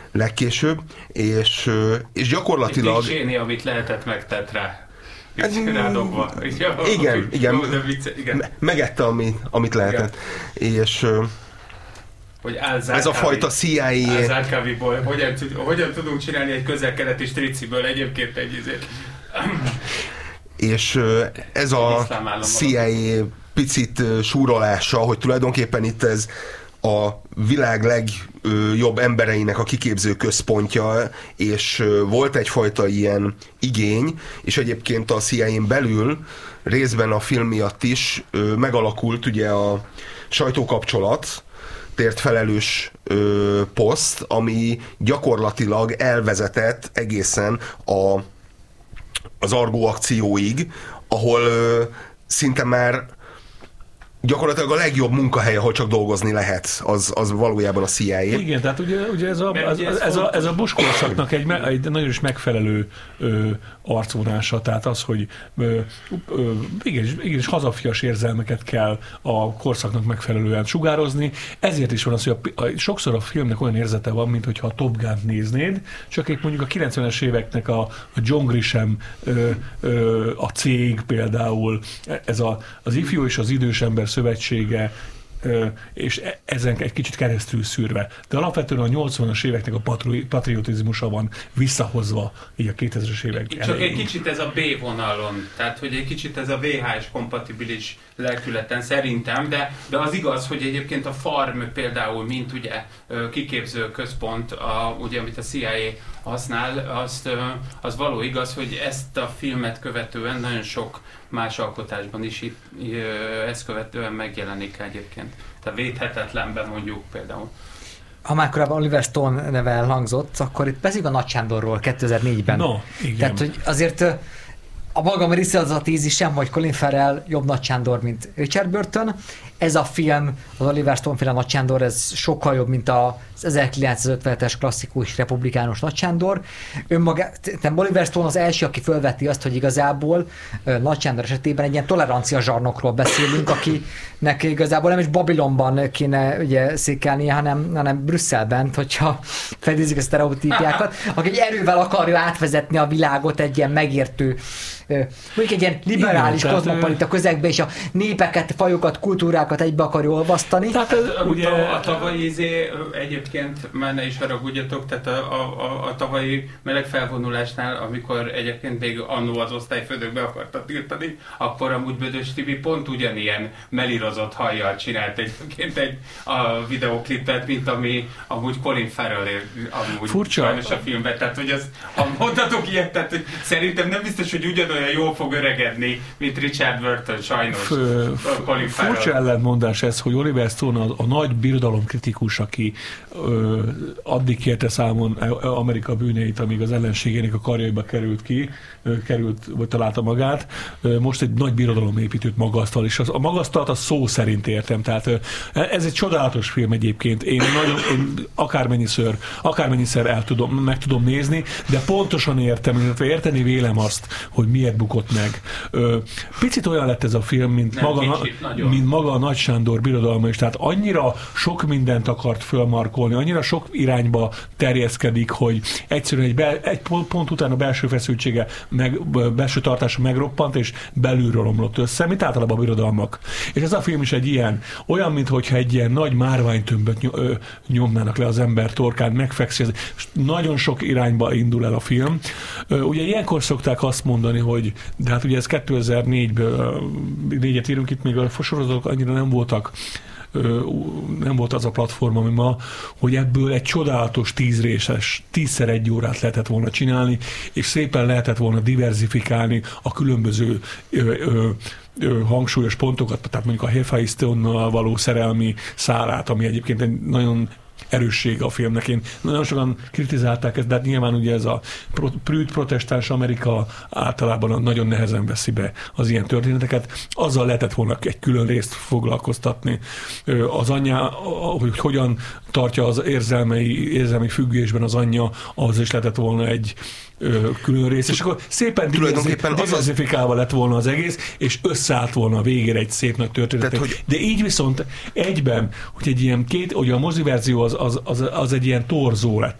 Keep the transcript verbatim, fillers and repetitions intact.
legkésőbb, és, és gyakorlatilag... Egy zséni, amit lehetett, megtett rá. Rádobva. Igen, igen, igen. Megette, amit, amit lehetett. Igen. És hogy ez a fajta C I A... Al-Zarqawiból hogyan, hogyan tudunk csinálni egy közel-keleti striciből egyébként egy izét. És ez a C I A picit súrolása, hogy tulajdonképpen itt ez a világ legjobb embereinek a kiképző központja, és volt egyfajta ilyen igény, és egyébként a C I A-n belül részben a film miatt is megalakult ugye a sajtókapcsolat, tért felelős ö, poszt, ami gyakorlatilag elvezetett egészen a, az Argo akcióig, ahol ö, szinte már gyakorlatilag a legjobb munkahely, ahol csak dolgozni lehet, az, az valójában a C I A. Igen, tehát ugye, ugye ez a, ez, ez, ez a, ez a Bush korszaknak egy, egy nagyon is megfelelő ö, arcvonása, tehát az, hogy ö, ö, igenis, igenis hazafias érzelmeket kell a korszaknak megfelelően sugározni, ezért is van az, hogy a, a, sokszor a filmnek olyan érzete van, mint hogyha a Top Gun-t néznéd, csak egy mondjuk a kilencvenes éveknek a, a John Grisham, ö, ö, a cég például, ez a, az ifjú és az idős ember szövetsége, és ezen egy kicsit keresztül szűrve. De alapvetően a nyolcvanas éveknek a patriotizmusa van visszahozva így a kétezres évek Csak elején. Egy kicsit ez a B vonalon, tehát hogy egy kicsit ez a vé há es kompatibilis lelkületen szerintem, de, de az igaz, hogy egyébként a Farm például, mint ugye kiképző központ, a, ugye amit a C I A használ, azt, az való igaz, hogy ezt a filmet követően nagyon sok más alkotásban is itt, ezt követően megjelenik egyébként. Tehát védhetetlenben mondjuk például. Ha már korábban Oliver Stone neve elhangzott, akkor itt beszéljük a Nagy Sándorról kétezer-négyben. No, igen. Tehát, hogy azért a magam részletzatízi sem, hogy Colin Farrell jobb Nagy Sándor, mint Richard Burton. Ez a film, az Oliver Stone-féle Nagy Sándor, ez sokkal jobb, mint az ezerkilencszázötvenes klasszikus republikánus Nagy Sándor. Önmaga, Oliver Stone az első, aki fölveti azt, hogy igazából Nagy Sándor esetében egy ilyen tolerancia zsarnokról beszélünk, akinek igazából nem is Babilonban kéne ugye székelnie, hanem, hanem Brüsszelben, hogyha felidézzük a sztereotípiákat, aki egy erővel akarja átvezetni a világot egy ilyen megértő, mondjuk egy ilyen liberális kozmopolita közegbe, és a népeket, fajokat, kultúrákat egybe akarja olvasztani. Tehát ez, ugye a tavalyi izé, egyébként már ne is haragudjatok, tehát a, a, a, a tavalyi meleg felvonulásnál, amikor egyébként még annó az osztályfőnök be akarta tiltani, akkor amúgy Bödös Tibi pont ugyanilyen melírozott hajjal csinált egyébként egy a videóklipet, mint ami amúgy Colin Farrell amúgy furcsa sajnos a filmben. Tehát, hogy az, ha mondhatok ilyet, tehát hogy szerintem nem biztos, hogy ugyanolyan jól fog öregedni, mint Richard Burton, sajnos. F- Colin Farrell. Furcsa ellentmondás ez, hogy Oliver Stone a, a nagy birodalomkritikus, aki ö, addig kérte számon Amerika bűneit, amíg az ellenségének a karjaiba került ki, ö, került, vagy találta magát, ö, most egy nagy birodalomépítőt magasztal, és az, a magasztalt a szó szerint értem. Tehát ö, ez egy csodálatos film egyébként. Én nagyon, én akármennyiszer, akármennyiszer el tudom, meg tudom nézni, de pontosan értem, illetve érteni vélem azt, hogy miért bukott meg. Ö, picit olyan lett ez a film, mint, Nem, maga, kicsit, mint maga a Nagy Sándor birodalma is. Tehát annyira sok mindent akart fölmarkolni, annyira sok irányba terjeszkedik, hogy egyszerűen egy, be, egy pont után a belső feszültsége, meg, belső tartása megroppant, és belülről omlott össze, mint általában a birodalmak. És ez a film is egy ilyen, olyan, mintha egy ilyen nagy márványtömböt nyomnának le az ember torkán, megfekszi, és nagyon sok irányba indul el a film. Ugye ilyenkor szokták azt mondani, hogy de hát ugye ez kétezer-négyből, négyet írunk, itt még a sorozatok annyira nem voltak, nem volt az a platform, ami ma, hogy ebből egy csodálatos tízréses, tízszer egy órát lehetett volna csinálni, és szépen lehetett volna diverzifikálni a különböző ö, ö, ö, hangsúlyos pontokat, tehát mondjuk a Hephaestónnal való szerelmi szálát, ami egyébként egy nagyon erősség a filmnek. Én nagyon sokan kritizálták ezt, de hát nyilván ugye ez a prűd protestáns Amerika általában nagyon nehezen veszi be az ilyen történeteket. Azzal lehetett volna egy külön részt foglalkoztatni az anyja, hogy hogyan tartja az érzelmei, érzelmi függésben az anyja, ahhoz is lehetett volna egy külön rész, és akkor szépen diversifikálva lett volna az egész, és összeállt volna a végére egy szép nagy történet. Hogy... De így viszont egyben, hogy egy ilyen két, hogy a moziverzió az, az, az, az egy ilyen torzó lett.